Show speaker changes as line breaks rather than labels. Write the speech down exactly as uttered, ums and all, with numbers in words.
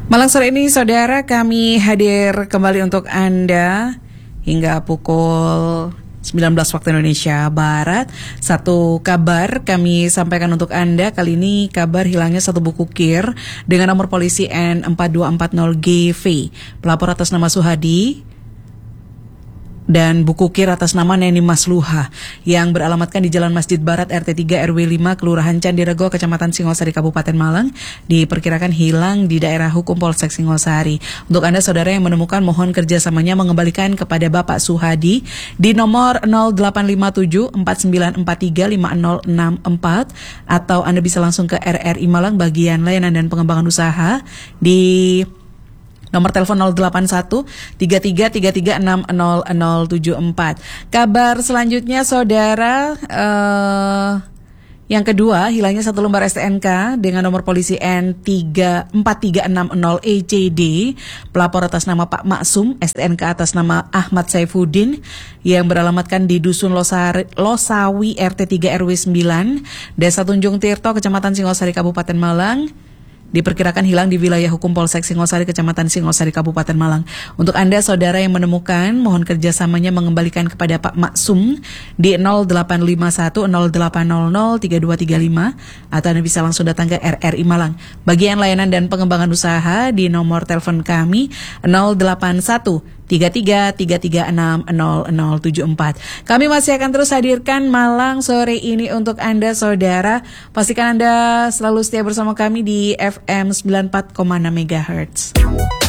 Malam sore ini saudara, kami hadir kembali untuk Anda hingga pukul sembilan belas waktu Indonesia Barat. Satu kabar kami sampaikan untuk Anda. Kali ini kabar hilangnya satu buku kir dengan nomor polisi N empat dua empat nol G V. Pelapor atas nama Suhadi dan buku kir atas nama Neni Masluha yang beralamatkan di Jalan Masjid Barat R T tiga R W lima Kelurahan Candirego, Kecamatan Singosari, Kabupaten Malang, diperkirakan hilang di daerah hukum Polsek Singosari. Untuk Anda saudara yang menemukan, mohon kerjasamanya mengembalikan kepada Bapak Suhadi di nomor nol delapan lima tujuh empat sembilan empat tiga lima nol enam empat, atau Anda bisa langsung ke R R I Malang bagian layanan dan pengembangan usaha di nomor telepon nol delapan satu tiga tiga tiga tiga enam nol nol tujuh empat. Kabar selanjutnya saudara, uh, yang kedua, hilangnya satu lembar S T N K dengan nomor polisi N empat tiga enam nol E C D. Pelapor atas nama Pak Maksum, S T N K atas nama Ahmad Saifuddin yang beralamatkan di Dusun Losari, Losawi R T tiga R W sembilan, Desa Tunjung Tirto, Kecamatan Singosari, Kabupaten Malang. Diperkirakan hilang di wilayah hukum Polsek Singosari, Kecamatan Singosari, Kabupaten Malang. Untuk Anda saudara yang menemukan, mohon kerjasamanya mengembalikan kepada Pak Maksum di nol delapan lima satu nol delapan nol nol tiga dua tiga lima, atau Anda bisa langsung datang ke R R I Malang bagian layanan dan pengembangan usaha di nomor telepon kami nol delapan satu tiga tiga tiga tiga enam nol nol tujuh empat. Kami masih akan terus hadirkan Malang sore ini untuk Anda saudara. Pastikan Anda selalu setia bersama kami di F M sembilan puluh empat koma enam megahertz.